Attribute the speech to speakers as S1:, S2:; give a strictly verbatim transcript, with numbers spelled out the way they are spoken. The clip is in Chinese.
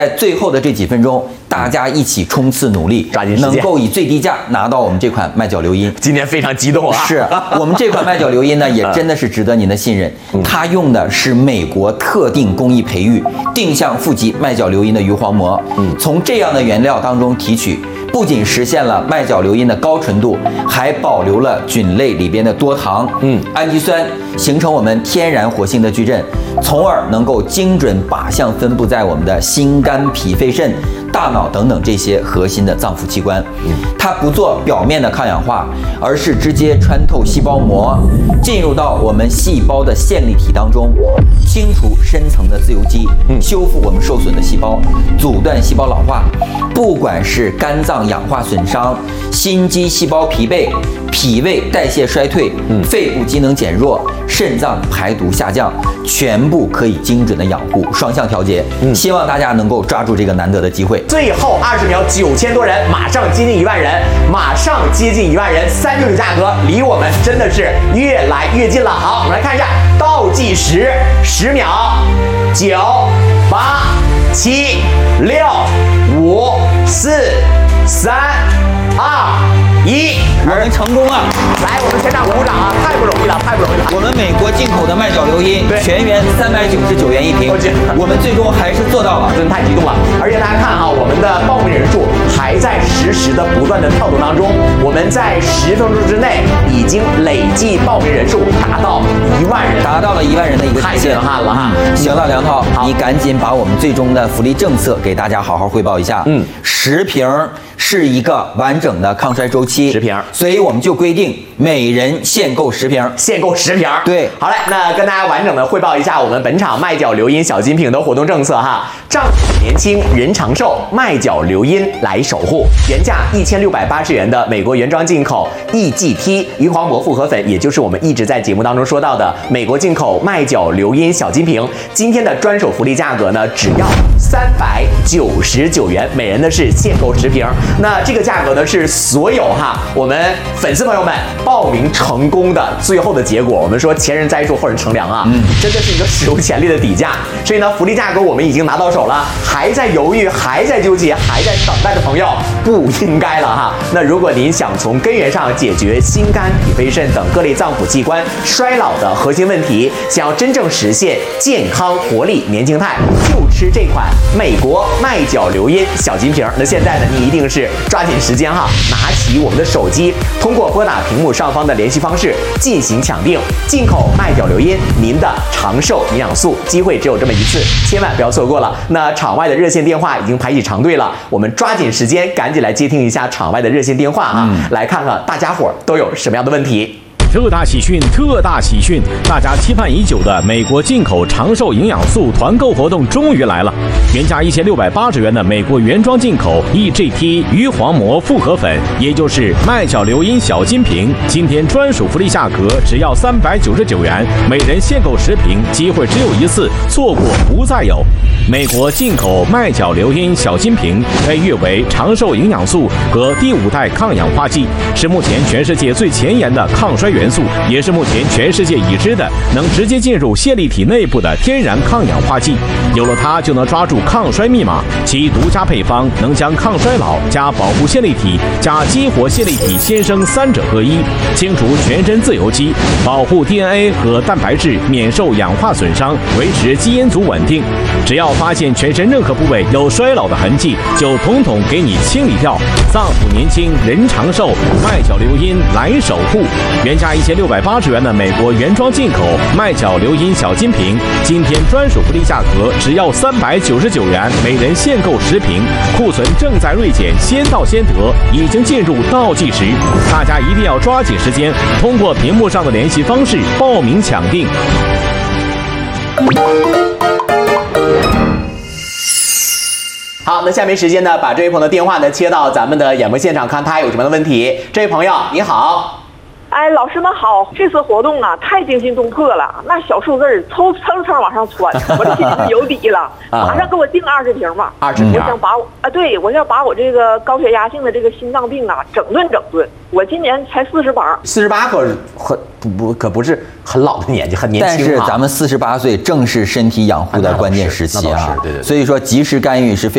S1: 在最后的这几分钟，大家一起冲刺努力，
S2: 抓紧时间，
S1: 能够以最低价拿到我们这款麦角硫因。
S2: 今天非常激动啊！
S1: 是我们这款麦角硫因呢，也真的是值得您的信任。
S2: 嗯、
S1: 它用的是美国特定工艺培育定向负极麦角硫因的鱼黄膜，嗯，从这样的原料当中提取。不仅实现了麦角硫因的高纯度，还保留了菌类里边的多糖、嗯、氨基酸，形成我们天然活性的矩阵，从而能够精准靶向分布在我们的心肝脾肺肾、大脑等等这些核心的脏腑器官。它不做表面的抗氧化，而是直接穿透细胞膜，进入到我们细胞的线粒体当中，清除深层的自由基，修复我们受损的细胞，阻断细胞老化。不管是肝脏氧化损伤、心肌细胞疲惫、脾胃代谢衰退、肺部机能减弱、肾脏排毒下降，全部可以精准的养护，双向调节。嗯，希望大家能够抓住这个难得的机会。
S2: 最后二十秒，九千多人，马上接近一万人，马上接近一万人，三九九价格离我们真的是越来越近了。好，我们来看一下倒计时，十秒，九、八、七、六、五、四、三、二、一，
S1: 我们成功了！
S2: 来，我们全场鼓鼓掌啊！太不容易了，太不容易了！
S1: 我们美国进口的麦角硫因，全员三百九十九元一瓶，我们最终还是做到了，
S2: 真的太激动了！而且大家看哈、啊，我们的报名人数还在实时的不断的跳动当中，我们在十分钟之内已经累计报名人数达到一万人，
S1: 达到了一万人的一个
S2: 太震撼了哈！
S1: 行了，梁涛，你赶紧把我们最终的福利政策给大家好好汇报一下。嗯，十瓶是一个完整的抗衰周期，
S2: 十瓶，
S1: 所以我们就规定每人限购十瓶，
S2: 限购十瓶。
S1: 对，
S2: 好嘞，那跟大家完整的汇报一下我们本场麦角硫因小金瓶的活动政策哈。丈夫年轻人长寿，麦角硫因来守护。原价一千六百八十元的美国原装进口 E G T 鱼黄膜复合粉，也就是我们一直在节目当中说到的美国进口麦角硫因小金瓶，今天的专属福利价格呢，只要三百九十九元，每人呢是限购十瓶。那这个价格呢是所有哈我们粉丝朋友们报名成功的最后的结果。我们说前人栽树后人乘凉啊，嗯，真的是一个史无前例的底价。所以呢，福利价格我们已经拿到手了，还在犹豫、还在纠结、还在等待的朋友不应该了哈。那如果您想从根源上解决心肝脾肺肾等各类脏腑器官衰老的核心问题，想要真正实现健康活力年轻态，就吃这款美国麦角硫因小金瓶。那现在呢，你一定是抓紧时间哈，拿起我们的手机，通过拨打屏幕上方的联系方式进行抢订进口麦角硫因，您的长寿营养素，机会只有这么一次，千万不要错过了。那场外的热线电话已经排起长队了，我们抓紧时间，赶紧来接听一下场外的热线电话哈，嗯、来看看大家伙都有什么样的问题。
S3: 特大喜讯，特大喜讯！大家期盼已久的美国进口长寿营养素团购活动终于来了。原价一千六百八十元的美国原装进口 E G T 鱼黄膜复合粉，也就是麦角硫因小金瓶，今天专属福利价格只要三百九十九元，每人限购十瓶，机会只有一次，错过不再有。美国进口麦角硫因小金瓶被誉为长寿营养素和第五代抗氧化剂，是目前全世界最前沿的抗衰元素，也是目前全世界已知的能直接进入线粒体内部的天然抗氧化剂。有了它，就能抓住抗衰密码，其独家配方能将抗衰老加保护线粒体加激活线粒体先生三者合一，清除全身自由基，保护 D N A 和蛋白质免受氧化损伤，维持基因组稳定。只要发现全身任何部位有衰老的痕迹，就统统给你清理掉。脏腑年轻，人长寿，麦角硫因来守护。原价一千六百八十元的美国原装进口麦角硫因小金瓶，今天专属福利价格只要三百九十九元，每人限购十瓶。库存正在锐减，先到先得，已经进入倒计时，大家一定要抓紧时间，通过屏幕上的联系方式报名抢订。
S2: 好，那下面时间呢，把这位朋友的电话呢切到咱们的演播现场，看他有什么样的问题。这位朋友你好。
S4: 哎，老师们好！这次活动啊，太惊心动魄了，那小数字儿蹭蹭蹭往上窜，我这心里有底了。马上给我订二十瓶吧，
S2: 二十瓶。
S4: 我想把我啊，对，我要把我这个高血压性的这个心脏病啊，整顿整顿。我今年才四十八，
S2: 四十八可很不不可不是很老的年纪，很年轻。
S1: 但是咱们四十八岁正是身体养护的关键时期啊，
S2: 对对。
S1: 所以说及时干预是非。